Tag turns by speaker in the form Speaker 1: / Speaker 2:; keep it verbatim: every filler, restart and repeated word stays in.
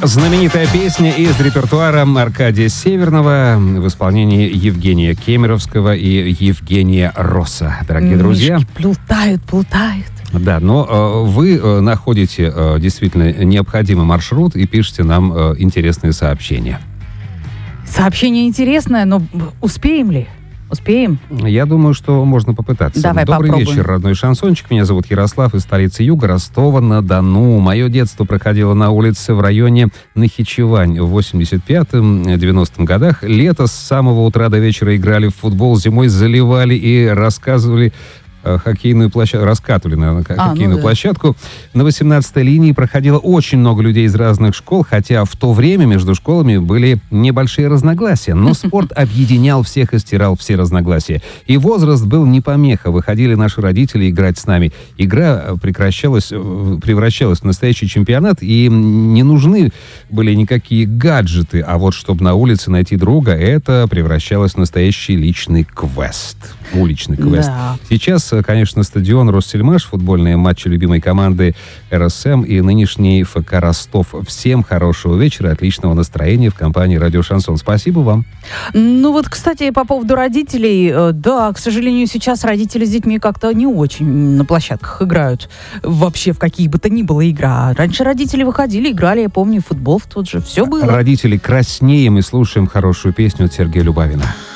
Speaker 1: Знаменитая песня из репертуара Аркадия Северного в исполнении Евгения Кемеровского и Евгения Росса. Дорогие друзья.
Speaker 2: Мишки плутают, плутают.
Speaker 1: Да, но э, вы э, находите э, действительно необходимый маршрут и пишете нам э, интересные сообщения.
Speaker 2: Сообщение интересное, но успеем ли? Успеем?
Speaker 1: Я думаю, что можно попытаться.
Speaker 2: Давай
Speaker 1: Добрый
Speaker 2: попробуем.
Speaker 1: вечер, родной шансончик. Меня зовут Ярослав из столицы Юга, Ростова-на-Дону. Мое детство проходило на улице в районе Нахичевань. В восемьдесят пятом — девяностом годах лето с самого утра до вечера играли в футбол, зимой заливали и рассказывали хоккейную площадку, раскатывали на
Speaker 2: А,
Speaker 1: хоккейную
Speaker 2: ну да.
Speaker 1: площадку. На восемнадцатой линии проходило очень много людей из разных школ, хотя в то время между школами были небольшие разногласия. Но спорт объединял всех и стирал все разногласия. И возраст был не помеха. Выходили наши родители играть с нами. Игра прекращалась, превращалась в настоящий чемпионат, и не нужны были никакие гаджеты. А вот чтобы на улице найти друга, это превращалось в настоящий личный квест. Уличный квест.
Speaker 2: Да.
Speaker 1: Сейчас, конечно, стадион Россельмаш, футбольные матчи любимой команды эр эс эм и нынешний эф ка Ростов. Всем хорошего вечера, отличного настроения в компании «Радио Шансон». Спасибо вам.
Speaker 2: Ну вот, кстати, по поводу родителей. э, Да, к сожалению, сейчас родители с детьми как-то не очень на площадках играют. Вообще в какие бы то ни было игра. Раньше родители выходили, играли, я помню, в футбол в тот же. Все было.
Speaker 1: Родители, краснеем и слушаем хорошую песню от Сергея Любавина.